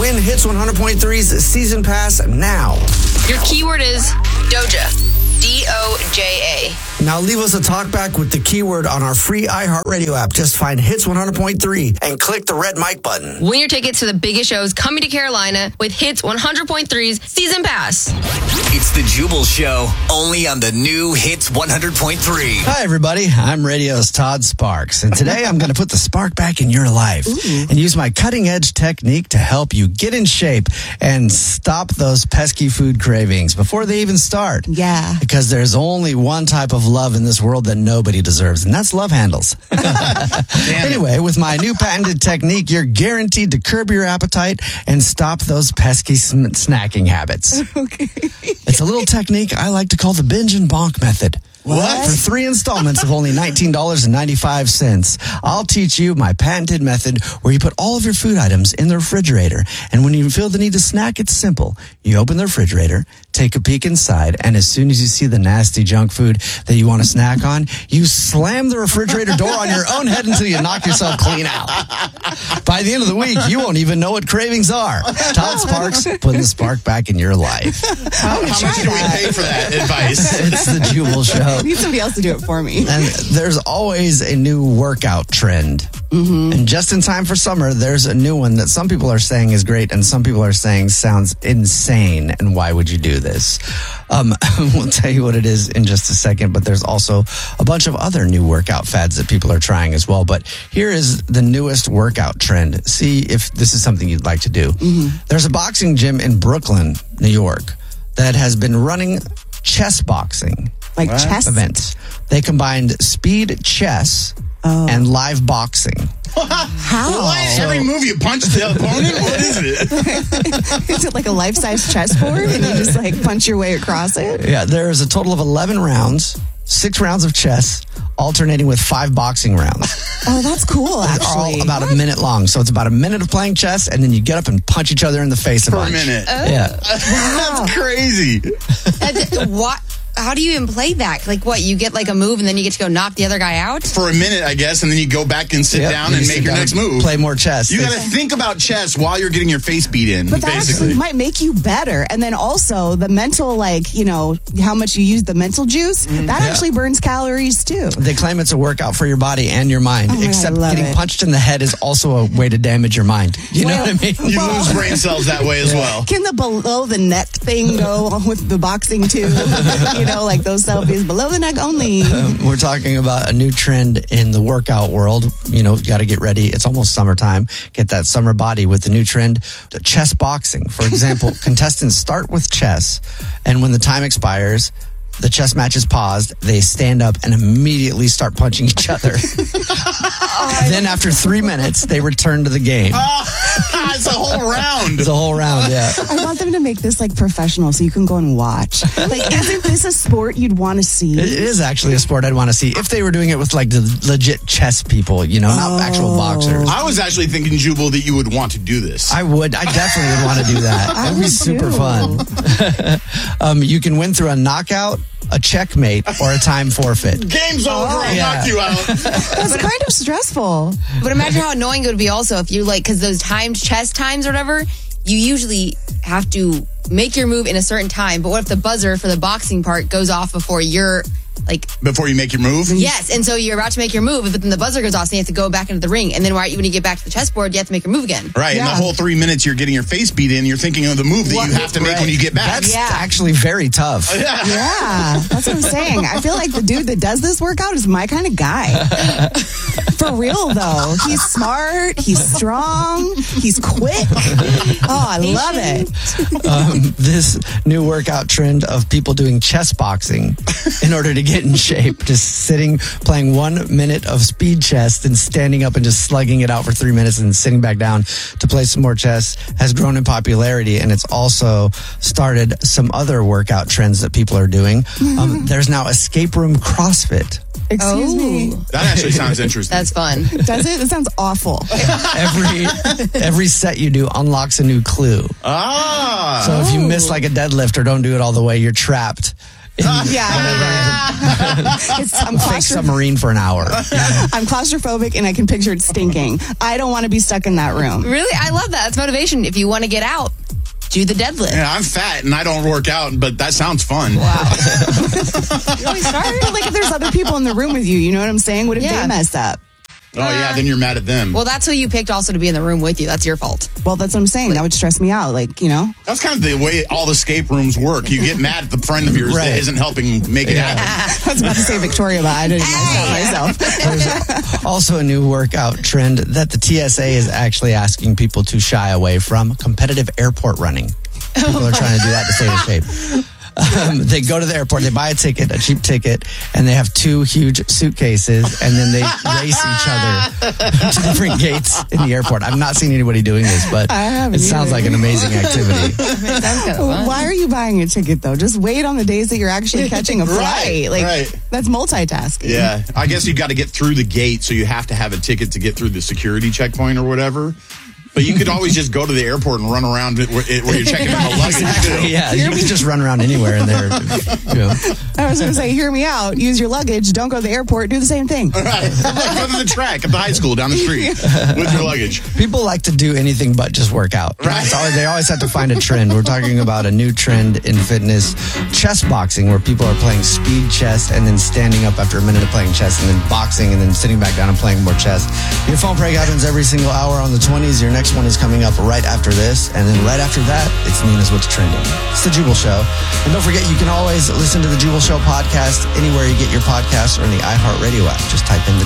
Win Hits 100.3's season pass now. Your keyword is Doja. D-O-J-A. Now leave us a talkback with the keyword on our free iHeartRadio app. Just find Hits 100.3 and click the red mic button. Win your tickets to the biggest shows coming to Carolina with Hits 100.3's season pass. It's the Jubal Show, only on the new Hits 100.3. Hi, everybody. I'm Radio's Todd Sparks, and today I'm going to put the spark back in your life and use my cutting-edge technique to help you get in shape and stop those pesky food cravings before they even start. Yeah. Because there's only one type of love in this world that nobody deserves, and that's love handles. Anyway, with my new patented technique, you're guaranteed to curb your appetite and stop those pesky snacking habits. Okay. It's a little technique I like to call the binge and bonk method. What? For 3 installments of only $19.95, I'll teach you my patented method where you put all of your food items in the refrigerator. And when you feel the need to snack, it's simple. You open the refrigerator, take a peek inside, and as soon as you see the nasty junk food that you want to snack on, you slam the refrigerator door on your own head until you knock yourself clean out. By the end of the week, you won't even know what cravings are. Todd Sparks, putting the spark back in your life. How much do we pay for that advice? It's the Jubal Show. I need somebody else to do it for me. And there's always a new workout trend. Mm-hmm. And just in time for summer, there's a new one that some people are saying is great and some people are saying sounds insane. And why would you do this? We'll tell you what it is in just a second, but there's also a bunch of other new workout fads that people are trying as well. But here is the newest workout trend. See if this is something you'd like to do. Mm-hmm. There's a boxing gym in Brooklyn, New York, that has been running chess boxing. Like chess events. They combined speed chess and live boxing. How? What? Every move you punch the opponent? What is it? Is it like a life-size chessboard and you just like punch your way across it? Yeah, there is a total of 11 rounds, 6 rounds of chess, alternating with 5 boxing rounds. Oh, that's cool, actually. All about a minute long. So it's about a minute of playing chess, and then you get up and punch each other in the face For a minute. Yeah. That's crazy. What? How do you even play that? Like what? You get like a move and then you get to go knock the other guy out? For a minute, I guess, and then you go back and sit down and make your next move. Play more chess. You got to think about chess while you're getting your face beat in, But that basically. actually might make you better. And then also the mental, like, you know, how much you use the mental juice, that actually burns calories too. They claim it's a workout for your body and your mind, Oh my God, except I love getting it. punched in the head is also a way to damage your mind. You know what I mean? You lose brain cells that way as well. Can the below the neck thing go with the boxing too? You know, like those selfies below the neck only. We're talking about a new trend in the workout world. You know, you got to get ready. It's almost summertime. Get that summer body with the new trend. Chess boxing, for example, contestants start with chess, and when the time expires, the chess match is paused. They stand up and immediately start punching each other. Then after 3 minutes, they return to the game. It's a whole round. It's a whole round, yeah. I want them to make this like professional so you can go and watch. Like, isn't this a sport you'd want to see? It is actually a sport I'd want to see if they were doing it with like the legit chess people, you know, not actual boxers. I was actually thinking, Jubal, that you would want to do this. I definitely would want to do that. That would be super fun. You can win through a knockout, a checkmate, or a time forfeit. Game's over. I knocked you out. That's kind of stressful. But imagine how annoying it would be also if you like, because those timed chess times or whatever, you usually have to make your move in a certain time. But what if the buzzer for the boxing part goes off before you're like... Before you make your move? Yes, and so you're about to make your move, but then the buzzer goes off, so you have to go back into the ring. And then when you get back to the chessboard, you have to make your move again. Right, and the whole 3 minutes you're getting your face beat in, you're thinking of the move that you have to make when you get back. That's actually very tough. Yeah, that's what I'm saying. I feel like the dude that does this workout is my kind of guy. For real, though. He's smart. He's strong. He's quick. Oh, I love it. This new workout trend of people doing chess boxing in order to get in shape, just sitting, playing 1 minute of speed chess, then standing up and just slugging it out for 3 minutes and sitting back down to play some more chess, has grown in popularity. And it's also started some other workout trends that people are doing. There's now escape room CrossFit. Excuse me. That actually sounds interesting. That's fun. Does it? It sounds awful. Every set you do unlocks a new clue. Ah. So if you miss like a deadlift or don't do it all the way, you're trapped Yeah, I'm fake submarine for an hour. I'm claustrophobic and I can picture it stinking. I don't want to be stuck in that room. Really? I love that. That's motivation. If you want to get out, do the deadlift. Yeah, I'm fat and I don't work out, but that sounds fun. Wow. Really sorry. Like if there's other people in the room with you, you know what I'm saying? What if they mess up? Oh, yeah, then you're mad at them. Well, that's who you picked also to be in the room with you. That's your fault. Well, that's what I'm saying. That would stress me out. Like, you know? That's kind of the way all the escape rooms work. You get mad at the friend of yours that isn't helping make it happen. I was about to say Victoria, but I didn't myself. There's also a new workout trend that the TSA is actually asking people to shy away from: competitive airport running. People are trying to do that to stay in shape. They go to the airport, they buy a cheap ticket, and they have two huge suitcases, and then they race each other to different gates in the airport. I've not seen anybody doing this, but it sounds like an amazing activity. It sounds kind of fun. Why are you buying a ticket, though? Just wait on the days that you're actually catching a flight. That's multitasking. Yeah, I guess you got to get through the gate, so you have to have a ticket to get through the security checkpoint or whatever. But you could always just go to the airport and run around where you're checking in the luggage. Too. Yeah, you can just run around anywhere in there. I was going to say, hear me out. Use your luggage. Don't go to the airport. Do the same thing. Right. Go to the track at the high school down the street with your luggage. People like to do anything but just work out. Right. They always have to find a trend. We're talking about a new trend in fitness, chess boxing, where people are playing speed chess and then standing up after a minute of playing chess, and then boxing and then sitting back down and playing more chess. Your phone break happens every single hour on the 20s. Your next one is coming up right after this, and then right after that, it's Nina's What's Trending. It's the Jubal Show. And don't forget, you can always listen to the Jubal Show podcast anywhere you get your podcasts or in the iHeartRadio app. Just type in the